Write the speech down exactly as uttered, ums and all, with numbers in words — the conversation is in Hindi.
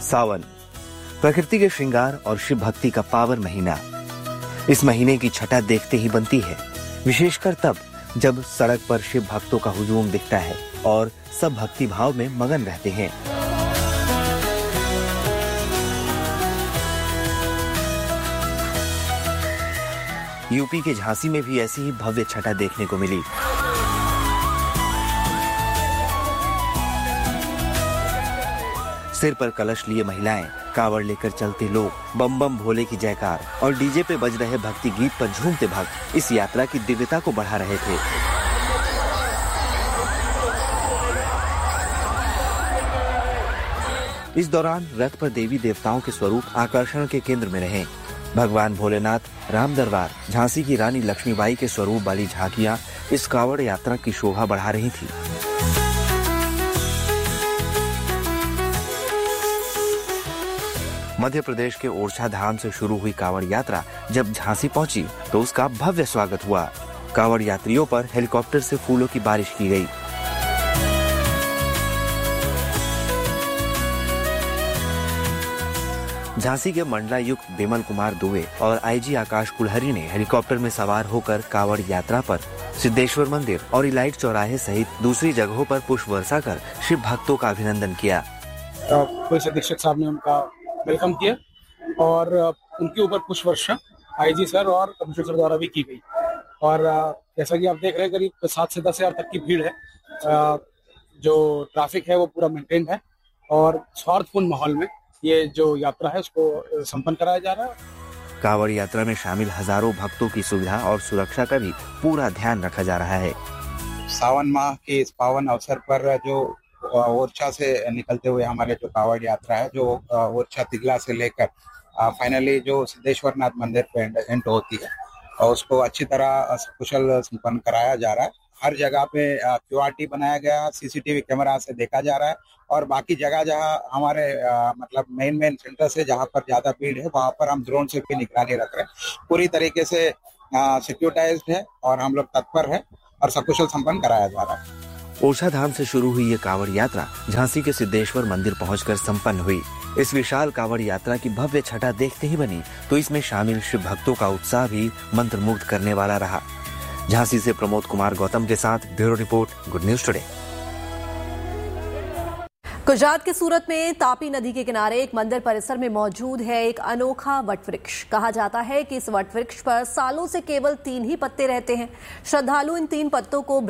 सावन प्रकृति के श्रृंगार और शिव भक्ति का पावन महीना। इस महीने की छठा देखते ही बनती है, विशेषकर तब जब सड़क पर शिव भक्तों का हुजूम दिखता है और सब भक्ति भाव में मगन रहते हैं। यूपी के झांसी में भी ऐसी ही भव्य छठा देखने को मिली। सिर पर कलश लिए महिलाएं, कावड़ लेकर चलते लोग, बम बम भोले की जयकार और डीजे पे बज रहे भक्ति गीत पर झूमते भक्त इस यात्रा की दिव्यता को बढ़ा रहे थे। इस दौरान रथ पर देवी देवताओं के स्वरूप आकर्षण के केंद्र में रहे। भगवान भोलेनाथ, राम दरबार, झांसी की रानी लक्ष्मीबाई के स्वरूप वाली झांकियां इस कावड़ यात्रा की शोभा बढ़ा रही थी। मध्य प्रदेश के ओरछा धाम से शुरू हुई कावड़ यात्रा जब झांसी पहुंची तो उसका भव्य स्वागत हुआ। कावड़ यात्रियों पर हेलीकॉप्टर से फूलों की बारिश की गई। झांसी के मंडलायुक्त बिमल कुमार दुबे और आईजी आकाश कुलहरी ने हेलीकॉप्टर में सवार होकर कावड़ यात्रा पर सिद्धेश्वर मंदिर और इलाइट चौराहे सहित दूसरी जगहों पर पुष्प वर्षा कर शिव भक्तों का अभिनंदन किया। पुलिस अधीक्षक साहब ने उनका वेलकम किया और उनके ऊपर पुष्प वर्षा आईजी सर और कमिश्नर सर द्वारा भी की गई। और जैसा कि आप देख रहे हैं करीब सात से दस हजार तक की भीड़ है। जो ट्रैफिक है वो पूरा मेंटेन है और स्वार्थपूर्ण माहौल में ये जो यात्रा है उसको संपन्न कराया जा रहा है। कावड़ यात्रा में शामिल हजारों भक्तों की सुविधा और सुरक्षा का भी पूरा ध्यान रखा जा रहा है। सावन माह के इस पावन अवसर पर जो ओरछा से निकलते हुए हमारे जो कावड़ यात्रा है, जो ओरछा तिगला से लेकर फाइनली जो सिद्धेश्वर नाथ मंदिर पे एंड होती है और उसको अच्छी तरह कुशल संपन्न कराया जा रहा है। हर जगह पे क्यूआरटी बनाया गया, सीसीटीवी कैमरा से देखा जा रहा है और बाकी जगह जहां हमारे आ, मतलब मेन मेन सेंटर से जहां पर ज्यादा भीड़ है वहां पर हम ड्रोन से भी निगरानी रख रहे हैं। पूरी तरीके से सिक्योरिटाइज्ड है और हम लोग तत्पर है और सकुशल संपन्न कराया जा रहा है। ओरछा धाम से शुरू हुई ये कावड़ यात्रा झांसी के सिद्धेश्वर मंदिर पहुंचकर संपन्न हुई। इस विशाल कावड़ यात्रा की भव्य छठा देखते ही बनी तो इसमें शामिल शिव भक्तों का उत्साह भी मंत्रमुग्ध करने वाला रहा। झांसी से प्रमोद कुमार गौतम के साथ bureau report, good news today. Gujarat के सूरत में तापी नदी के किनारे एक मंदिर परिसर में मौजूद है एक अनोखा वटवृक्ष। कहा जाता है कि इस वटवृक्ष पर सालों से केवल तीन ही पत्ते रहते हैं। श्रद्धालु इन तीन पत्तों को